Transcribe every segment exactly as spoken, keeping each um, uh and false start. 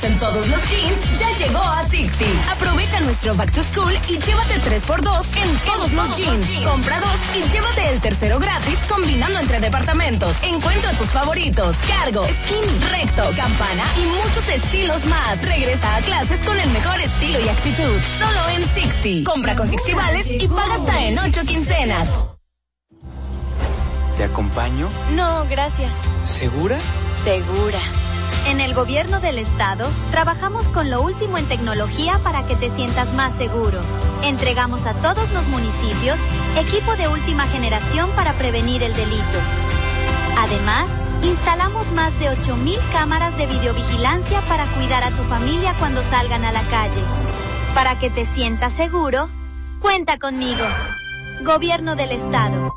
En todos los jeans ya llegó a Sixty. Aprovecha nuestro Back to School y llévate tres por dos en todos los jeans. Compra dos y llévate el tercero gratis combinando entre departamentos. Encuentra tus favoritos: cargo, skinny, recto, campana y muchos estilos más. Regresa a clases con el mejor estilo y actitud. Solo en Sixty. Compra con Sixty Vales y paga hasta en ocho quincenas. ¿Te acompaño? No, gracias. ¿Segura? Segura. En el gobierno del estado, trabajamos con lo último en tecnología para que te sientas más seguro. Entregamos a todos los municipios equipo de última generación para prevenir el delito. Además, instalamos más de ocho mil cámaras de videovigilancia para cuidar a tu familia cuando salgan a la calle. Para que te sientas seguro, cuenta conmigo. Gobierno del estado.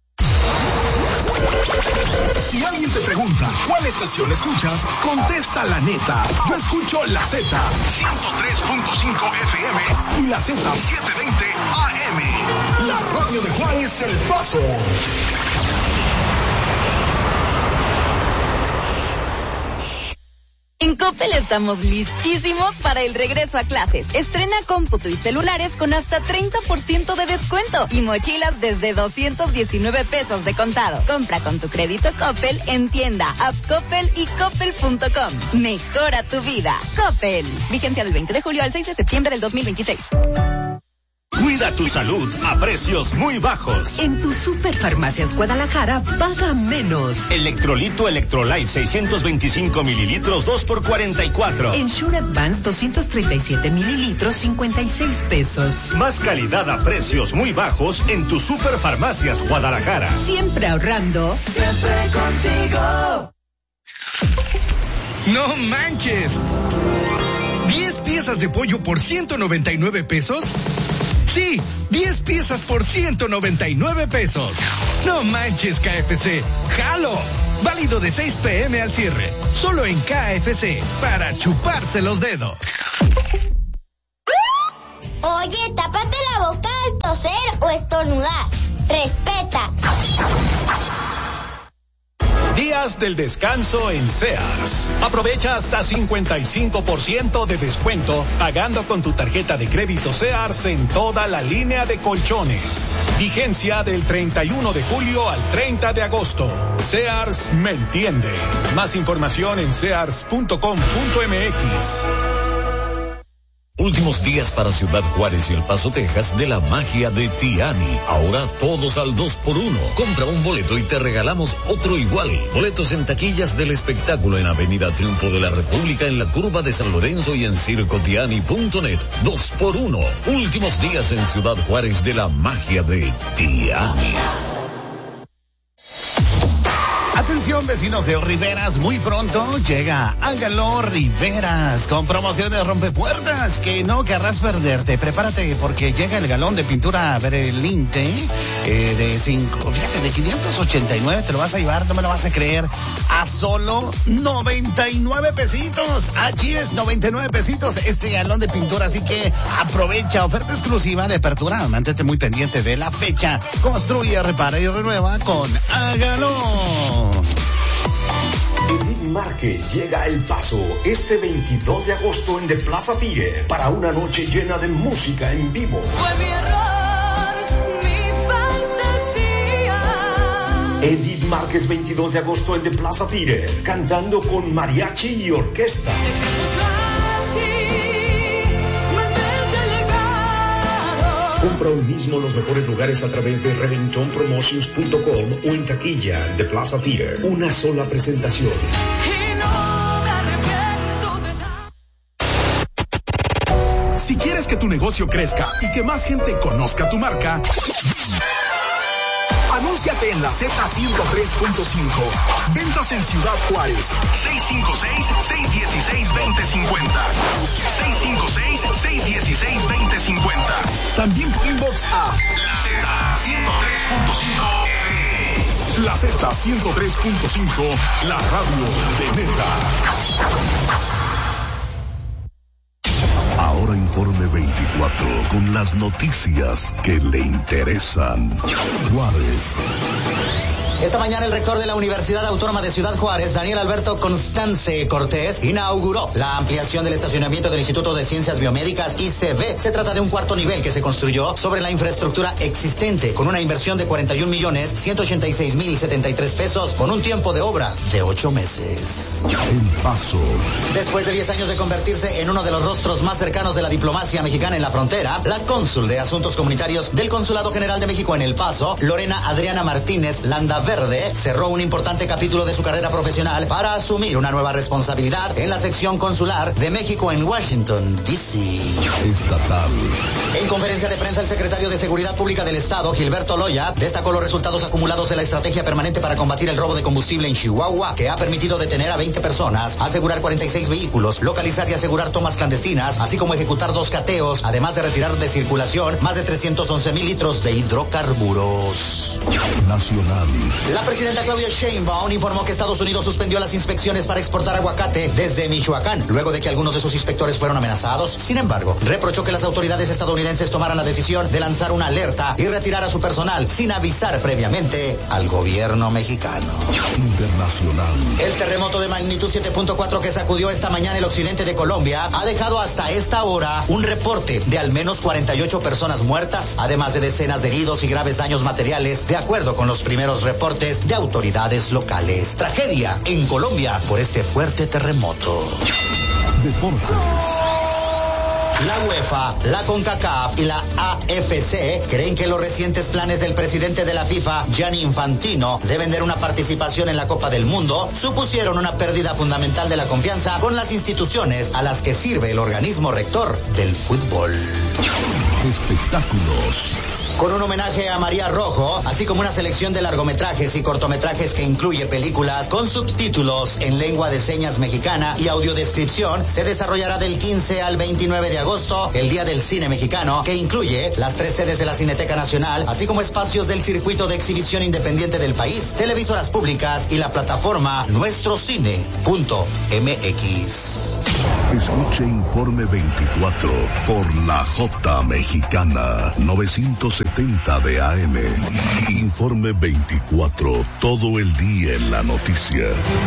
Si alguien te pregunta cuál estación escuchas, contesta la neta. Yo escucho la Z ciento tres punto cinco F M y la Z setecientos veinte A M. La radio de Juárez, El Paso. En Coppel estamos listísimos para el regreso a clases. Estrena cómputo y celulares con hasta treinta por ciento de descuento y mochilas desde doscientos diecinueve pesos de contado. Compra con tu crédito Coppel en tienda, app Coppel y coppel punto com. Mejora tu vida. Coppel. Vigencia del veinte de julio al seis de septiembre del dos mil veintiséis. Cuida tu salud a precios muy bajos. En tu Superfarmacias Guadalajara, paga menos. Electrolito Electrolife seiscientos veinticinco mililitros, dos por cuarenta y cuatro. Ensure Advance doscientos treinta y siete mililitros, cincuenta y seis pesos. Más calidad a precios muy bajos en tu Superfarmacias Guadalajara. Siempre ahorrando. Siempre contigo. ¡No manches! ¿diez piezas de pollo por ciento noventa y nueve pesos? Sí, diez piezas por ciento noventa y nueve pesos. No manches, K F C. ¡Jalo! Válido de seis pe eme al cierre. Solo en K F C, para chuparse los dedos. Oye, tápate la boca al toser o estornudar. Respeta. Días del descanso en Sears. Aprovecha hasta cincuenta y cinco por ciento de descuento pagando con tu tarjeta de crédito Sears en toda la línea de colchones. Vigencia del treinta y uno de julio al treinta de agosto. Sears me entiende. Más información en sears punto com punto eme equis. Últimos días para Ciudad Juárez y El Paso, Texas, de la magia de Tiani. Ahora todos al dos por uno. Compra un boleto y te regalamos otro igual. Boletos en taquillas del espectáculo en Avenida Triunfo de la República, en la Curva de San Lorenzo y en circo tiani punto net. Dos por uno. Últimos días en Ciudad Juárez de la magia de Tiani. Atención, vecinos de Riveras, muy pronto llega Hágalo Riveras con promociones rompepuertas que no querrás perderte. Prepárate porque llega el galón de pintura Berelinte eh, de cinco, fíjate, de quinientos ochenta y nueve, te lo vas a llevar, no me lo vas a creer, a solo noventa y nueve pesitos. Allí es noventa y nueve pesitos este galón de pintura, así que aprovecha, oferta exclusiva de apertura, mantente muy pendiente de la fecha. Construye, repara y renueva con Hágalo. Edith Márquez llega a El Paso este veintidós de agosto en The Plaza Theater para una noche llena de música en vivo. Fue mi error, mi fantasía. Edith Márquez, veintidós de agosto en The Plaza Theater, cantando con mariachi y orquesta. Compra hoy mismo los mejores lugares a través de reventón promotions punto com o en taquilla de Plaza Theater. Una sola presentación. Si quieres que tu negocio crezca y que más gente conozca tu marca, anúnciate en la Z ciento tres punto cinco. Ventas en Ciudad Juárez. seis cinco seis, seis uno seis, dos cero cinco cero. seis cinco seis, seis uno seis, dos cero cinco cero. También por inbox a la Z ciento tres punto cinco. La Z ciento tres punto cinco, la radio de Neta. Ahora Informe veinticuatro, con las noticias que le interesan. Juárez. Esta mañana el rector de la Universidad Autónoma de Ciudad Juárez, Daniel Alberto Constance Cortés, inauguró la ampliación del estacionamiento del Instituto de Ciencias Biomédicas I C B. Se trata de un cuarto nivel que se construyó sobre la infraestructura existente con una inversión de cuarenta y un millones ciento ochenta y seis mil setenta y tres pesos con un tiempo de obra de ocho meses. El Paso. Después de diez años de convertirse en uno de los rostros más cercanos de la diplomacia mexicana en la frontera, la cónsul de Asuntos Comunitarios del Consulado General de México en El Paso, Lorena Adriana Martínez Landaverde, cerró un importante capítulo de su carrera profesional para asumir una nueva responsabilidad en la sección consular de México en Washington, D C Estatal. En conferencia de prensa, el secretario de Seguridad Pública del Estado, Gilberto Loya, destacó los resultados acumulados de la estrategia permanente para combatir el robo de combustible en Chihuahua, que ha permitido detener a veinte personas, asegurar cuarenta y seis vehículos, localizar y asegurar tomas clandestinas, así como ejecutar dos cateos, además de retirar de circulación más de trescientos once mil litros de hidrocarburos. Nacional. La presidenta Claudia Sheinbaum informó que Estados Unidos suspendió las inspecciones para exportar aguacate desde Michoacán, luego de que algunos de sus inspectores fueron amenazados. Sin embargo, reprochó que las autoridades estadounidenses tomaran la decisión de lanzar una alerta y retirar a su personal sin avisar previamente al gobierno mexicano. Internacional. El terremoto de magnitud siete punto cuatro que sacudió esta mañana el occidente de Colombia ha dejado hasta esta hora un reporte de al menos cuarenta y ocho personas muertas, además de decenas de heridos y graves daños materiales, de acuerdo con los primeros reportes de autoridades locales. Tragedia en Colombia por este fuerte terremoto. Deportes. La UEFA, la CONCACAF y la A F C creen que los recientes planes del presidente de la FIFA, Gianni Infantino, de vender una participación en la Copa del Mundo, supusieron una pérdida fundamental de la confianza con las instituciones a las que sirve el organismo rector del fútbol. Espectáculos. Con un homenaje a María Rojo, así como una selección de largometrajes y cortometrajes que incluye películas con subtítulos en lengua de señas mexicana y audiodescripción, se desarrollará del quince al veintinueve de agosto el Día del Cine Mexicano, que incluye las tres sedes de la Cineteca Nacional, así como espacios del circuito de exhibición independiente del país, televisoras públicas y la plataforma nuestro cine punto m x. Escuche Informe veinticuatro por la J Mexicana novecientos setenta de A M. Informe veinticuatro, todo el día en la noticia.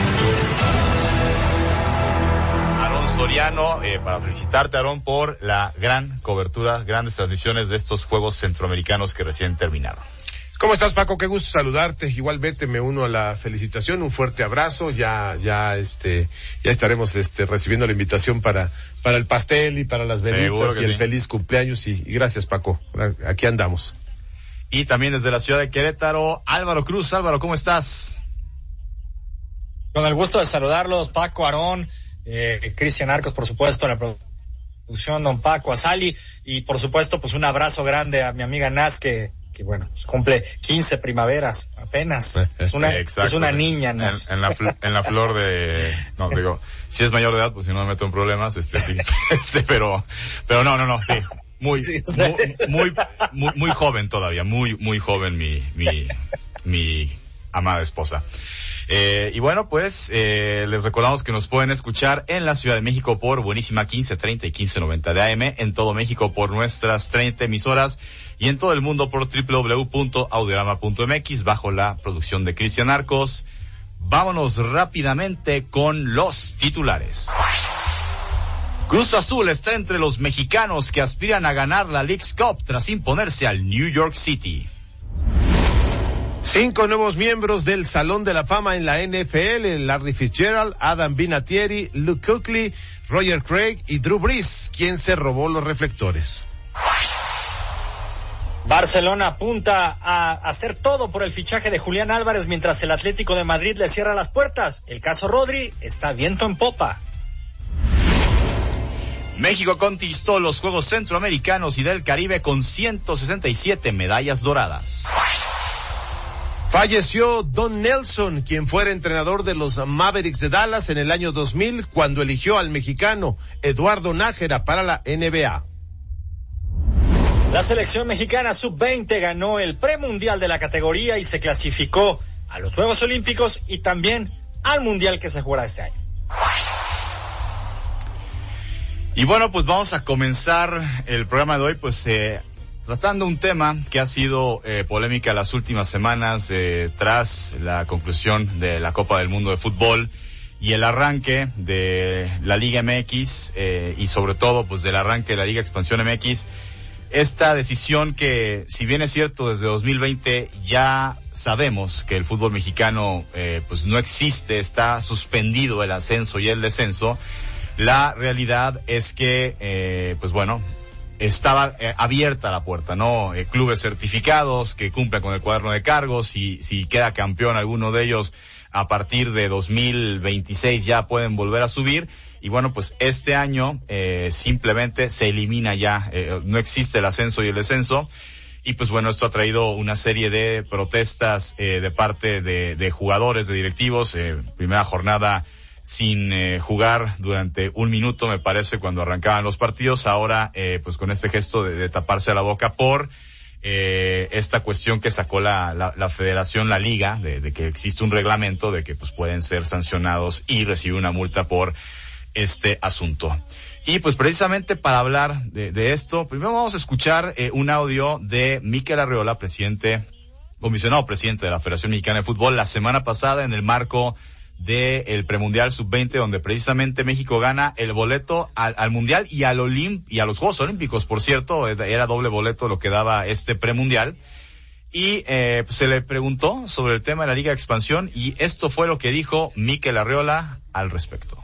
Aarón Soriano, eh, para felicitarte, Aarón, por la gran cobertura, grandes transmisiones de estos Juegos Centroamericanos que recién terminaron. ¿Cómo estás, Paco? Qué gusto saludarte. Igualmente me uno a la felicitación, un fuerte abrazo. Ya, ya, este, ya estaremos, este, recibiendo la invitación para, para el pastel y para las velitas y el sí. Feliz cumpleaños y, y gracias, Paco. Aquí andamos. Y también desde la ciudad de Querétaro, Álvaro Cruz. Álvaro, ¿cómo estás? Con el gusto de saludarlos, Paco, Aarón, eh, Cristian Arcos, por supuesto, en la producción, don Paco, Azali, y por supuesto, pues un abrazo grande a mi amiga Naz, que que bueno, pues cumple quince primaveras apenas. Es una, es una niña, ¿no? En, en, la fl- en la flor de, no, digo, si es mayor de edad, pues si no me meto en problemas, este, sí, este, pero, pero no, no, no, sí, muy, sí, o sea. muy, muy, muy, muy joven todavía, muy, muy joven mi, mi, mi amada esposa. Eh, y bueno, pues, eh, les recordamos que nos pueden escuchar en la Ciudad de México por Buenísima quince treinta y quince noventa de A M, en todo México por nuestras treinta emisoras y en todo el mundo por doble u doble u doble u punto audiorama punto m x bajo la producción de Cristian Arcos. Vámonos rápidamente con los titulares. Cruz Azul está entre los mexicanos que aspiran a ganar la Leagues Cup tras imponerse al New York City. Cinco nuevos miembros del Salón de la Fama en la N F L, Larry Fitzgerald, Adam Vinatieri, Luke Kuechly, Roger Craig y Drew Brees, quien se robó los reflectores. Barcelona apunta a hacer todo por el fichaje de Julián Álvarez mientras el Atlético de Madrid le cierra las puertas. El caso Rodri está viento en popa. México conquistó los Juegos Centroamericanos y del Caribe con ciento sesenta y siete medallas doradas. Falleció Don Nelson, quien fuera entrenador de los Mavericks de Dallas en el año dos mil, cuando eligió al mexicano Eduardo Nájera para la N B A. La selección mexicana sub veinte ganó el premundial de la categoría y se clasificó a los Juegos Olímpicos y también al mundial que se jugará este año. Y bueno, pues vamos a comenzar el programa de hoy, pues, eh, tratando un tema que ha sido eh, polémica las últimas semanas eh, tras la conclusión de la Copa del Mundo de Fútbol y el arranque de la Liga M X eh, y sobre todo pues del arranque de la Liga Expansión M X. Esta decisión que, si bien es cierto, desde dos mil veinte ya sabemos que el fútbol mexicano eh, pues no existe, está suspendido el ascenso y el descenso, la realidad es que, eh, pues bueno, estaba eh, abierta la puerta, ¿no? Eh, clubes certificados que cumplan con el cuaderno de cargos y si queda campeón alguno de ellos a partir de dos mil veintiséis ya pueden volver a subir. Y bueno, pues este año eh, simplemente se elimina ya, eh, no existe el ascenso y el descenso. Y pues bueno, esto ha traído una serie de protestas eh, de parte de, de jugadores, de directivos. Eh, primera jornada sin eh, jugar durante un minuto, me parece, cuando arrancaban los partidos. Ahora, eh, pues con este gesto de, de taparse la boca por eh, esta cuestión que sacó la, la, la federación, la liga, de, de que existe un reglamento de que pues pueden ser sancionados y recibir una multa por este asunto. Y pues precisamente para hablar de, de esto, primero vamos a escuchar eh, un audio de Mikel Arriola, presidente, comisionado presidente de la Federación Mexicana de Fútbol, la semana pasada en el marco del premundial sub veinte, donde precisamente México gana el boleto al, al mundial y al Olimp y a los Juegos Olímpicos, por cierto, era doble boleto lo que daba este premundial. Y eh, pues se le preguntó sobre el tema de la Liga de Expansión y esto fue lo que dijo Mikel Arriola al respecto.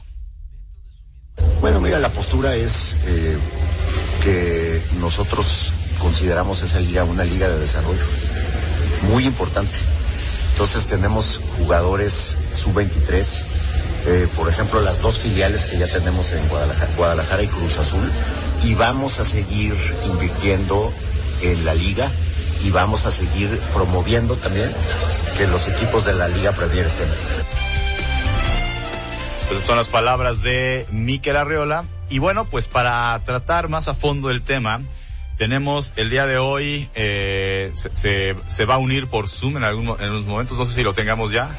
Bueno, mira, la postura es eh, que nosotros consideramos esa liga una liga de desarrollo muy importante. Entonces tenemos jugadores sub veintitrés, eh, por ejemplo, las dos filiales que ya tenemos en Guadalajara, Guadalajara y Cruz Azul, y vamos a seguir invirtiendo en la liga y vamos a seguir promoviendo también que los equipos de la Liga Premier estén. Pues son las palabras de Mikel Arriola. Y bueno, pues para tratar más a fondo el tema, tenemos el día de hoy, eh, se, se, se va a unir por Zoom en algún en unos momentos, no sé si lo tengamos ya.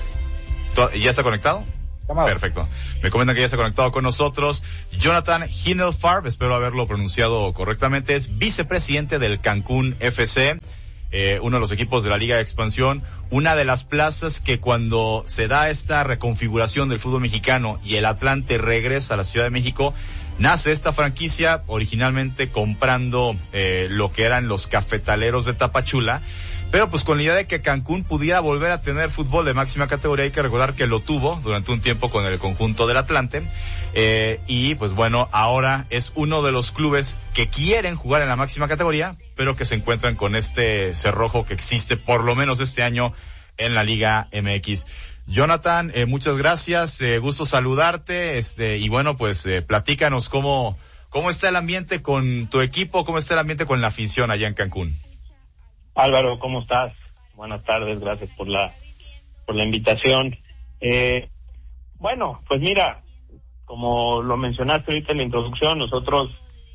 ¿Ya está conectado? Tomado. Perfecto. Me comentan que ya está conectado con nosotros Jonathan Hindelfarb, espero haberlo pronunciado correctamente, es vicepresidente del Cancún F C, eh, uno de los equipos de la Liga de Expansión, una de las plazas que cuando se da esta reconfiguración del fútbol mexicano y el Atlante regresa a la Ciudad de México, nace esta franquicia originalmente comprando eh, lo que eran los Cafetaleros de Tapachula, pero pues con la idea de que Cancún pudiera volver a tener fútbol de máxima categoría. Hay que recordar que lo tuvo durante un tiempo con el conjunto del Atlante, eh, y pues bueno, ahora es uno de los clubes que quieren jugar en la máxima categoría, pero que se encuentran con este cerrojo que existe por lo menos este año en la Liga M X. Jonathan, eh, muchas gracias, eh, gusto saludarte, este, y bueno, pues eh, platícanos cómo, cómo está el ambiente con tu equipo, cómo está el ambiente con la afición allá en Cancún. Álvaro, ¿cómo estás? Buenas tardes, gracias por la, por la invitación. Eh, bueno, pues mira, como lo mencionaste ahorita en la introducción, nosotros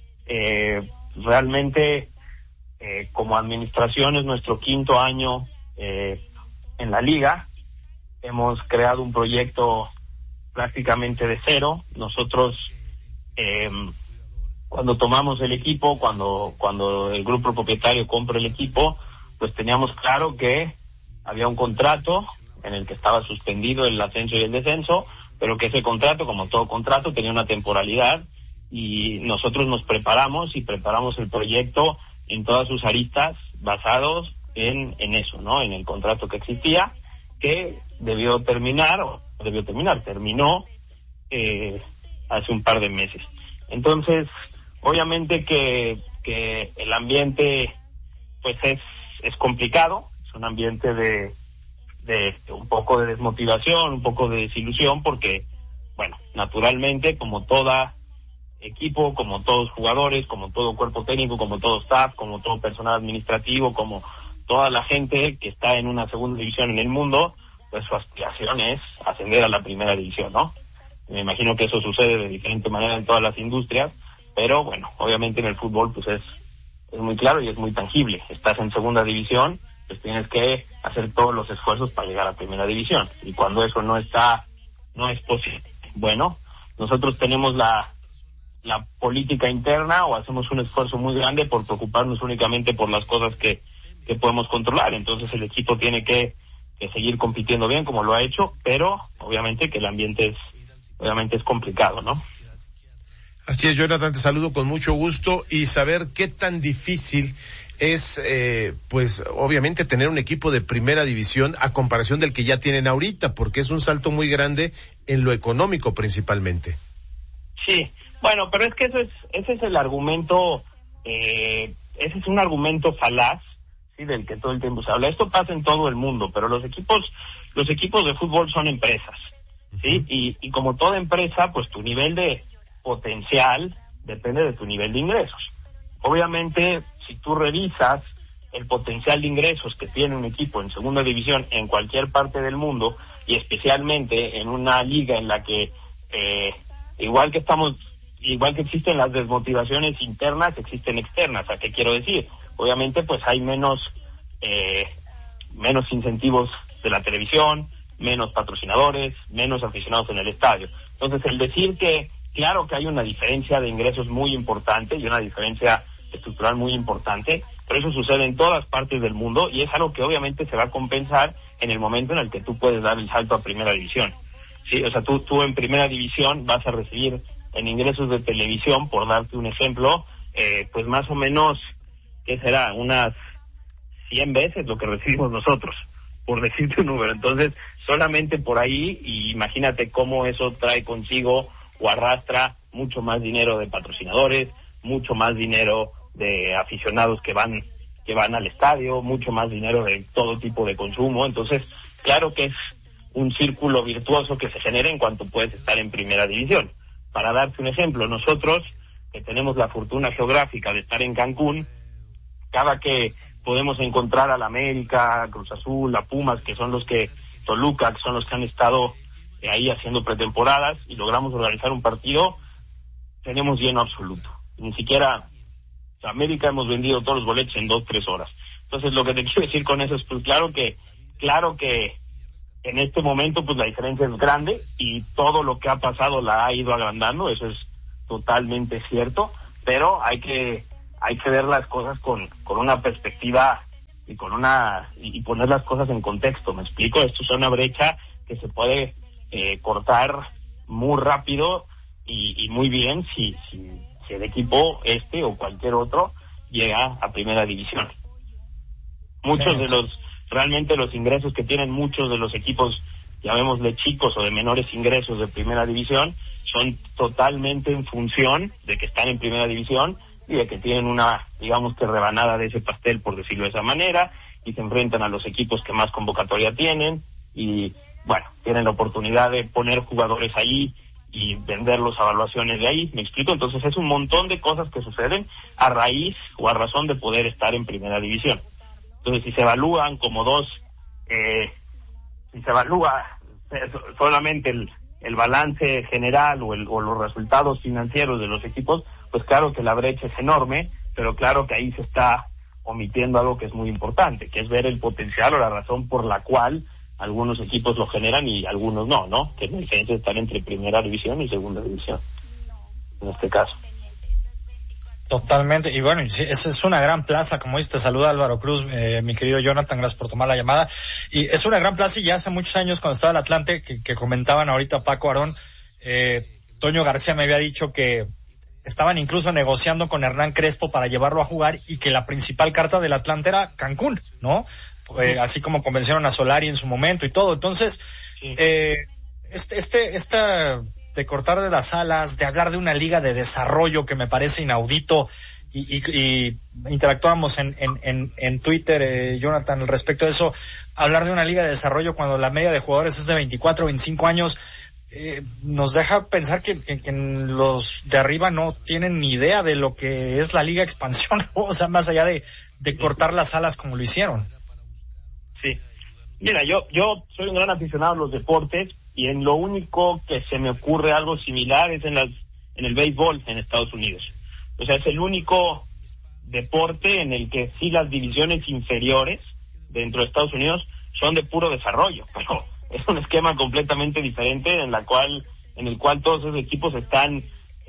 eh, realmente eh, como administración es nuestro quinto año eh, en la liga. Hemos creado un proyecto prácticamente de cero. Nosotros, eh, cuando tomamos el equipo, cuando, cuando el grupo propietario compra el equipo, pues teníamos claro que había un contrato en el que estaba suspendido el ascenso y el descenso, pero que ese contrato, como todo contrato, tenía una temporalidad y nosotros nos preparamos y preparamos el proyecto en todas sus aristas basados en, en eso, ¿no? En el contrato que existía, que debió terminar, o debió terminar, terminó eh, hace un par de meses. Entonces, obviamente que, que el ambiente, pues es, es complicado, es un ambiente de, de un poco de desmotivación, un poco de desilusión, porque, bueno, naturalmente, como toda equipo, como todos jugadores, como todo cuerpo técnico, como todo staff, como todo personal administrativo, como toda la gente que está en una segunda división en el mundo, pues su aspiración es ascender a la primera división, ¿no? Me imagino que eso sucede de diferente manera en todas las industrias, pero bueno, obviamente en el fútbol pues es, es muy claro y es muy tangible. Estás en segunda división, pues tienes que hacer todos los esfuerzos para llegar a primera división. Y cuando eso no está, no es posible, bueno, nosotros tenemos la, la política interna o hacemos un esfuerzo muy grande por preocuparnos únicamente por las cosas que, que podemos controlar. Entonces el equipo tiene que, que seguir compitiendo bien como lo ha hecho, pero obviamente que el ambiente es, obviamente es complicado, ¿no? Así es, Jonathan, te saludo con mucho gusto y saber qué tan difícil es, eh, pues, obviamente tener un equipo de primera división a comparación del que ya tienen ahorita, porque es un salto muy grande en lo económico principalmente. Sí, bueno, pero es que eso es, ese es el argumento, eh, ese es un argumento falaz, sí, del que todo el tiempo se habla. Esto pasa en todo el mundo, pero los equipos, los equipos de fútbol son empresas, sí, y, y como toda empresa, pues tu nivel de potencial depende de tu nivel de ingresos. Obviamente, si tú revisas el potencial de ingresos que tiene un equipo en segunda división en cualquier parte del mundo, y especialmente en una liga en la que eh, igual que estamos, igual que existen las desmotivaciones internas, existen externas. ¿A qué quiero decir? Obviamente, pues hay menos eh, menos incentivos de la televisión, menos patrocinadores, menos aficionados en el estadio. Entonces, el decir que claro que hay una diferencia de ingresos muy importante y una diferencia estructural muy importante, pero eso sucede en todas partes del mundo y es algo que obviamente se va a compensar en el momento en el que tú puedes dar el salto a primera división. Sí, o sea, tú, tú en primera división vas a recibir en ingresos de televisión, por darte un ejemplo, eh, pues más o menos, ¿qué será? Unas cien veces lo que recibimos nosotros, por decirte un número. Entonces, solamente por ahí, y imagínate cómo eso trae consigo o arrastra mucho más dinero de patrocinadores, mucho más dinero de aficionados que van que van al estadio, mucho más dinero de todo tipo de consumo. Entonces, claro que es un círculo virtuoso que se genera en cuanto puedes estar en primera división. Para darte un ejemplo, nosotros que tenemos la fortuna geográfica de estar en Cancún, cada que podemos encontrar a la América, a Cruz Azul, a Pumas, que son los que, Toluca, que son los que han estado ahí haciendo pretemporadas y logramos organizar un partido, tenemos lleno absoluto. Ni siquiera América hemos vendido todos los boletos en dos, tres horas. Entonces, lo que te quiero decir con eso es, pues claro que, claro que en este momento, pues la diferencia es grande y todo lo que ha pasado la ha ido agrandando, eso es totalmente cierto, pero hay que, hay que ver las cosas con, con una perspectiva y con una, y poner las cosas en contexto, ¿me explico? Esto es una brecha que se puede eh, cortar muy rápido y, y muy bien si, si, si el equipo este o cualquier otro llega a primera división. Muchos de los, realmente los ingresos que tienen muchos de los equipos, llamémosle chicos o de menores ingresos de primera división, son totalmente en función de que están en primera división y de que tienen una, digamos que rebanada de ese pastel, por decirlo de esa manera, y se enfrentan a los equipos que más convocatoria tienen y, bueno, tienen la oportunidad de poner jugadores ahí y vender las evaluaciones de ahí, ¿me explico? Entonces es un montón de cosas que suceden a raíz o a razón de poder estar en primera división. Entonces, si se evalúan como dos, eh, si se evalúa solamente el, el balance general o, el, o los resultados financieros de los equipos, pues claro que la brecha es enorme, pero claro que ahí se está omitiendo algo que es muy importante, que es ver el potencial o la razón por la cual algunos equipos lo generan y algunos no, ¿no? Que es la diferencia de estar entre primera división y segunda división, en este caso. Totalmente, y bueno, esa es una gran plaza, como dices, te saluda Álvaro Cruz, eh, mi querido Jonathan, gracias por tomar la llamada, y es una gran plaza y ya hace muchos años cuando estaba el Atlante, que, que comentaban ahorita Paco Aarón, eh, Toño García me había dicho que estaban incluso negociando con Hernán Crespo para llevarlo a jugar y que la principal carta del Atlante era Cancún, ¿no? Eh, así como convencieron a Solari en su momento y todo, entonces, eh, este, este, esta... de cortar de las alas, de hablar de una liga de desarrollo que me parece inaudito, y, y, y interactuamos en, en, en, en Twitter, eh, Jonathan, al respecto de eso, hablar de una liga de desarrollo cuando la media de jugadores es de veinticuatro, veinticinco años, eh, nos deja pensar que, que, que los de arriba no tienen ni idea de lo que es la liga expansión, o sea, más allá de, de cortar las alas como lo hicieron. Sí. Mira, yo, yo soy un gran aficionado a los deportes, y en lo único que se me ocurre algo similar es en las en el béisbol en Estados Unidos. O sea, es el único deporte en el que sí las divisiones inferiores dentro de Estados Unidos son de puro desarrollo, pero es un esquema completamente diferente en la cual en el cual todos esos equipos están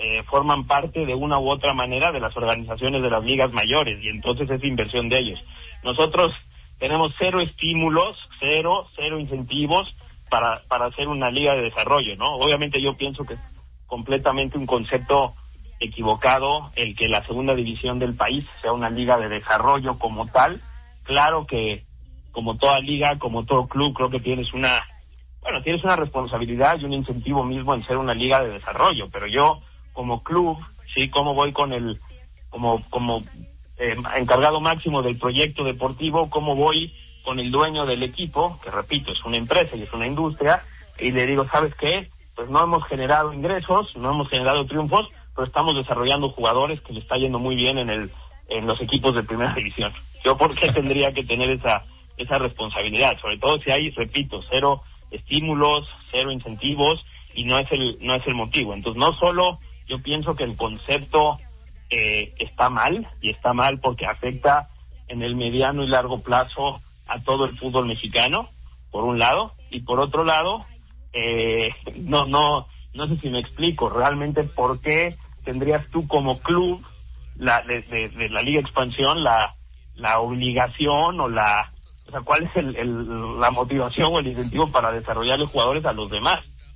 eh, forman parte de una u otra manera de las organizaciones de las ligas mayores, y entonces es inversión de ellos. Nosotros tenemos cero estímulos, cero, cero incentivos para, para hacer una liga de desarrollo, ¿no? Obviamente yo pienso que es completamente un concepto equivocado el que la segunda división del país sea una liga de desarrollo como tal. Claro que como toda liga, como todo club, creo que tienes una, bueno, tienes una responsabilidad y un incentivo mismo en ser una liga de desarrollo, pero yo como club, sí, como voy con el, como, como eh, encargado máximo del proyecto deportivo, cómo voy con el dueño del equipo, que repito, es una empresa y es una industria, y le digo, ¿sabes qué? Pues no hemos generado ingresos, no hemos generado triunfos, pero estamos desarrollando jugadores que le está yendo muy bien en el en los equipos de primera división. Yo, ¿por qué tendría que tener esa esa responsabilidad? Sobre todo si hay, repito, cero estímulos, cero incentivos, y no es el no es el motivo. Entonces, no solo yo pienso que el concepto eh, está mal, y está mal porque afecta en el mediano y largo plazo a todo el fútbol mexicano, por un lado, y por otro lado, eh, no no no sé si me explico realmente por qué tendrías tú como club la de, de, de la Liga Expansión la la obligación o la o sea cuál es el, el la motivación o el incentivo para desarrollarle jugadores a los demás.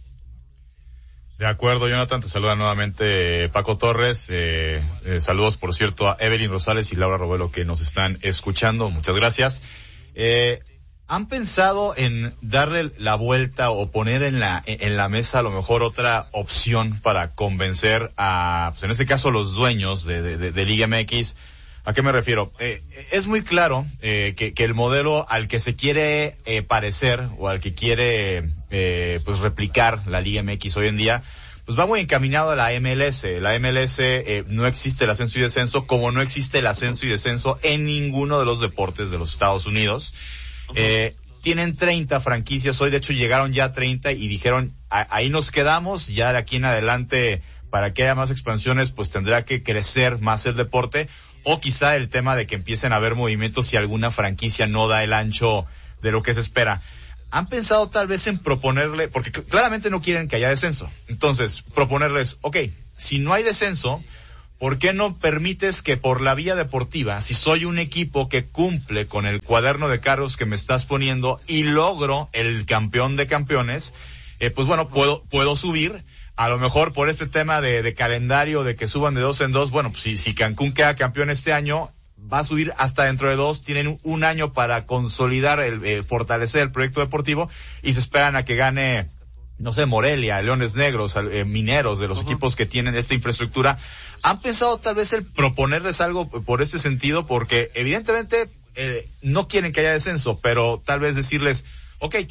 De acuerdo, Jonathan, te saluda nuevamente eh, Paco Torres, eh, eh, saludos por cierto a Evelyn Rosales y Laura Robelo que nos están escuchando, muchas gracias. Eh, ¿Han pensado en darle la vuelta o poner en la en la mesa a lo mejor otra opción para convencer a, pues en este caso, los dueños de, de, de Liga M X? ¿A qué me refiero? Eh, es muy claro eh, que, que el modelo al que se quiere eh, parecer o al que quiere eh, pues replicar la Liga M X hoy en día, pues va muy encaminado a la M L S. La M L S eh, no existe el ascenso y descenso, como no existe el ascenso y descenso en ninguno de los deportes de los Estados Unidos. Eh, tienen treinta franquicias hoy, de hecho llegaron ya a treinta y dijeron, ahí nos quedamos, ya de aquí en adelante, para que haya más expansiones, pues tendrá que crecer más el deporte, o quizá el tema de que empiecen a haber movimientos si alguna franquicia no da el ancho de lo que se espera. ¿Han pensado tal vez en proponerle, porque claramente no quieren que haya descenso, entonces proponerles, ok, si no hay descenso, ¿por qué no permites que por la vía deportiva, si soy un equipo que cumple con el cuaderno de cargos que me estás poniendo y logro el campeón de campeones, eh, pues bueno, puedo puedo subir, a lo mejor por este tema de, de calendario, de que suban de dos en dos, bueno, pues si, si Cancún queda campeón este año, va a subir hasta dentro de dos, tienen un, un año para consolidar, el eh, fortalecer el proyecto deportivo, y se esperan a que gane, no sé, Morelia, Leones Negros, eh, Mineros, de los uh-huh. equipos que tienen esta infraestructura. ¿Han pensado tal vez el proponerles algo por ese sentido? Porque evidentemente eh, no quieren que haya descenso, pero tal vez decirles, ok,